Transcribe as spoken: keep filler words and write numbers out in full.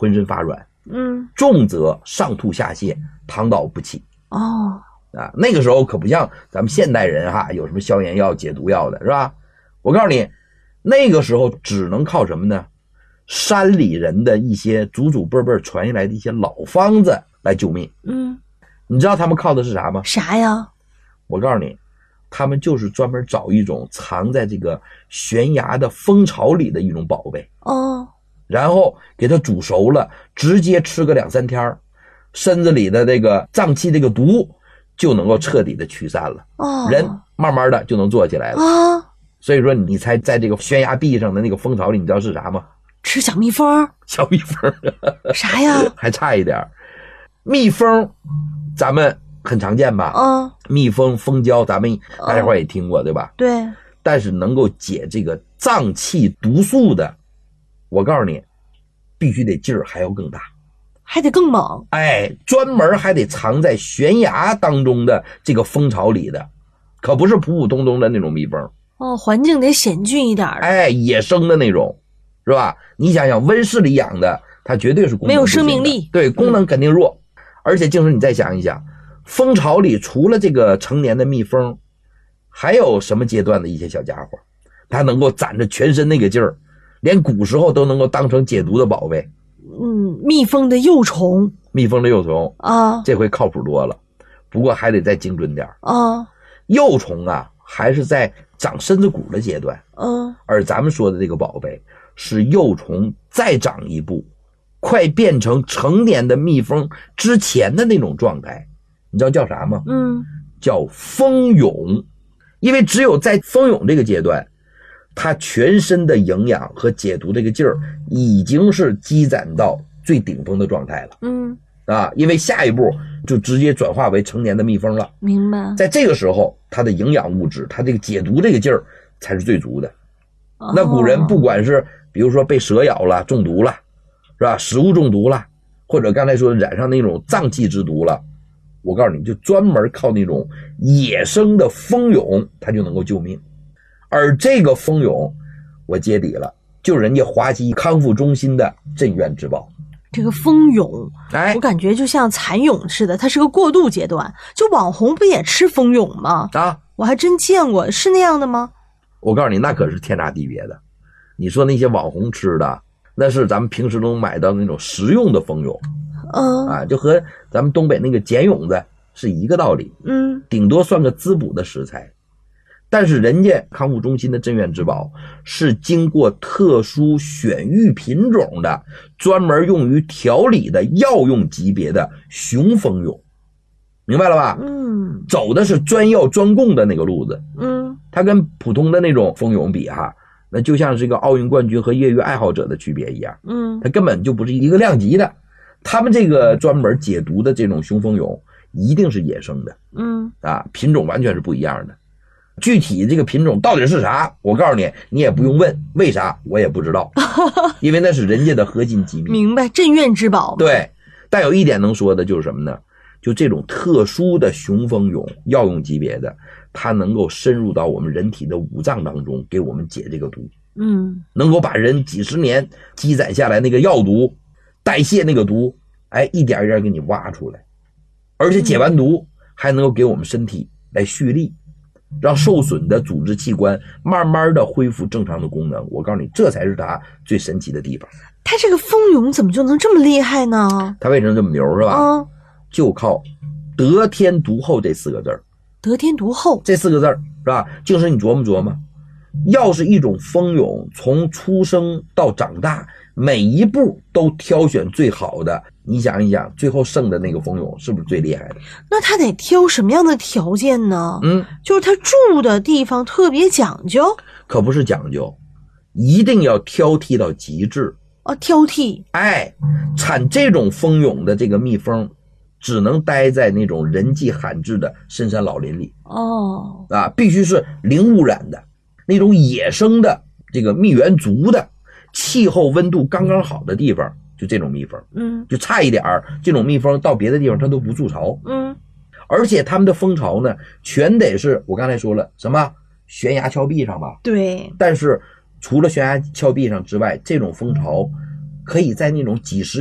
浑身发软， 嗯， 重则上吐下泻，躺倒不起。 哦， 啊，那个时候可不像咱们现代人哈，有什么消炎药、解毒药的，是吧？我告诉你，那个时候只能靠什么呢？山里人的一些祖祖辈辈传下来的一些老方子来救命。 嗯， 你知道他们靠的是啥吗？ 啥呀？ 我告诉你，他们就是专门找一种藏在这个悬崖的蜂巢里的一种宝贝， 哦， 然后给它煮熟了，直接吃个两三天，身子里的这个脏器这个毒就能够彻底的驱散了， 哦， 人慢慢的就能坐起来了啊。 所以说你猜在这个悬崖壁上的那个蜂巢里，你知道是啥吗？ 吃小蜜蜂？ 小蜜蜂？ 啥呀？ 还差一点。蜜蜂咱们很常见吧？ 嗯， 蜜蜂、蜂胶咱们大家伙也听过，对吧？ 对。 但是能够解这个脏器毒素的，我告诉你，必须得劲儿还要更大， 还得更猛。 哎，专门还得藏在悬崖当中的这个蜂巢里的，可不是普普通通的那种蜜蜂。 哦，环境得险峻一点的。 哎，野生的那种，是吧？你想想，温室里养的，它绝对是功能没有生命力， 对，功能肯定弱。嗯、而且就是你再想一想，蜂巢里除了这个成年的蜜蜂，还有什么阶段的一些小家伙，它能够攒着全身那个劲儿，连古时候都能够当成解毒的宝贝。 嗯，蜜蜂的幼虫， 蜜蜂的幼虫啊， 这回靠谱多了，不过还得再精准点啊。 幼虫啊，还是在长身子骨的阶段， 嗯， 而咱们说的这个宝贝是幼虫再长一步，快变成成年的蜜蜂之前的那种状态，你知道叫啥吗？ 嗯， 叫蜂蛹。因为只有在蜂蛹这个阶段，它全身的营养和解毒这个劲儿已经是积攒到最顶峰的状态了。 嗯， 啊，因为下一步就直接转化为成年的蜜蜂了。 明白。 在这个时候，它的营养物质，它这个解毒这个劲儿才是最足的。哦、那古人不管是比如说被蛇咬了中毒了，是吧？食物中毒了，或者刚才说染上那种脏器之毒了，我告诉你，就专门靠那种野生的蜂蛹，它就能够救命。而这个蜂蛹，我揭底了，就是人家华西康复中心的镇院之宝。 这个蜂蛹， 哎， 我感觉就像蚕蛹似的，它是个过渡阶段。就网红不也吃蜂蛹吗？ 啊， 我还真见过，是那样的吗？ 我告诉你，那可是天差地别的。你说那些网红吃的，那是咱们平时能买到的那种食用的蜂蛹。 嗯， 啊，就和咱们东北那个茧蛹子是一个道理。 嗯， 顶多算个滋补的食材。但是人家康复中心的镇院之宝是经过特殊选育品种的，专门用于调理的药用级别的雄蜂蛹，明白了吧？ 嗯， 走的是专药专供的那个路子。 嗯， 它跟普通的那种蜂蛹比哈，那就像是一个奥运冠军和业余爱好者的区别一样。 嗯， 它根本就不是一个量级的。他们这个专门解毒的这种雄蜂蛹一定是野生的。 嗯， 啊，品种完全是不一样的。具体这个品种到底是啥，我告诉你，你也不用问，为啥我也不知道，因为那是人家的核心机密。 明白，镇院之宝。 对，但有一点能说的就是什么呢？就这种特殊的雄蜂蛹，药用级别的，它能够深入到我们人体的五脏当中，给我们解这个毒。 嗯， 能够把人几十年积攒下来那个药毒，代谢那个毒，哎，一点一点给你挖出来，而且解完毒还能够给我们身体来蓄力。让受损的组织器官慢慢的恢复正常的功能，我告诉你，这才是它最神奇的地方。 它这个蜂蛹怎么就能这么厉害呢？ 它为什么这么牛是吧？ 嗯， 就靠得天独厚这四个字儿。 得天独厚这四个字儿是吧？就是你琢磨琢磨，要是一种蜂蛹从出生到长大，每一步都挑选最好的，你想一想，最后剩的那个蜂蛹是不是最厉害的？ 那他得挑什么样的条件呢？ 嗯， 就是他住的地方特别讲究， 可不是讲究，一定要挑剔到极致。 哦，挑剔。 哎，产这种蜂蛹的这个蜜蜂，只能待在那种人迹罕至的深山老林里。 哦， 啊，必须是零污染的，那种野生的这个蜜源足的，气候温度刚刚好的地方，就这种蜜蜂。 嗯， 就差一点儿，这种蜜蜂到别的地方它都不筑巢。 嗯， 而且它们的蜂巢呢，全得是我刚才说了什么悬崖峭壁上吧？ 对。 但是除了悬崖峭壁上之外，这种蜂巢可以在那种几十